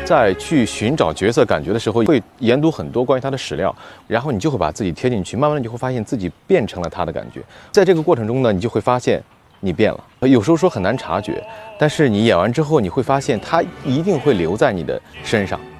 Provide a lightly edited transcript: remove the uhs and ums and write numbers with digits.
在去寻找角色感觉的时候，会研读很多关于他的史料，然后你就会把自己贴进去，慢慢的你就会发现自己变成了他的感觉。在这个过程中呢，你就会发现你变了。有时候说很难察觉，但是你演完之后，你会发现他一定会留在你的身上。